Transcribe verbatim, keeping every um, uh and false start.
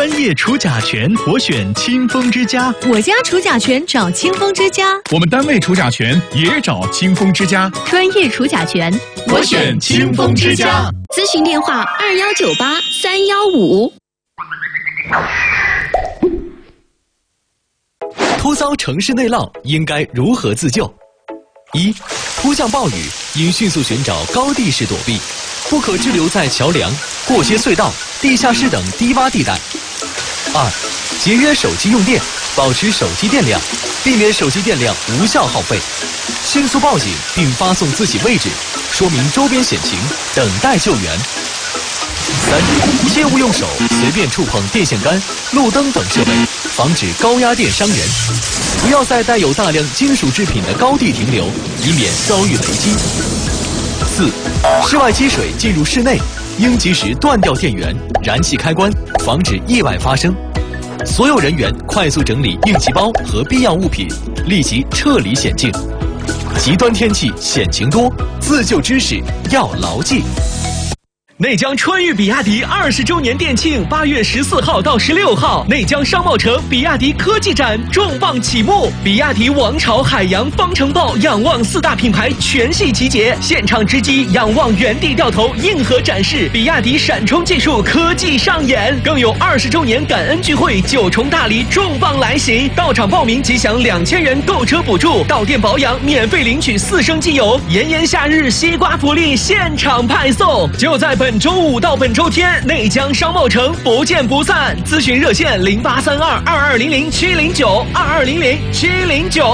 专业除甲醛，我选清风之家。 我家除甲醛找清风之家。 我们单位除甲醛也找清风之家。 专业除甲醛， 我选清风之家。 咨询电话：二幺九八三幺五。 突遭城市内涝，应该如何自救？一、突降暴雨，应迅速寻找高地势躲避，不可滞留在桥梁、过街隧道、地下室等低洼地带。二、节约手机用电，保持手机电量，避免手机电量无效耗费，迅速报警并发送自己位置，说明周边险情，等待救援。三、切勿用手随便触碰电线杆、路灯等设备，防止高压电伤人。不要在带有大量金属制品的高地停留，以免遭遇雷击。四、室外积水进入室内，应及时断掉电源、燃气开关，防止意外发生。所有人员快速整理应急包和必要物品，立即撤离险境。极端天气险情多，自救知识要牢记。 内江春裕比亚迪二十周年店庆，八月十四号到十六号，内江商贸城比亚迪科技展重磅启幕，比亚迪王朝、海洋、方程豹、仰望四大品牌全系集结，现场直击仰望原地掉头硬核展示，比亚迪闪充技术科技上演，更有二十周年感恩聚会九重大礼重磅来袭，到场报名即享两千元购车补助，到店保养免费领取四升机油，炎炎夏日西瓜福利现场派送，就在本周五到本周天，内江商贸城不见不散。咨询热线零八三二二二零零七零九二二零零七零九。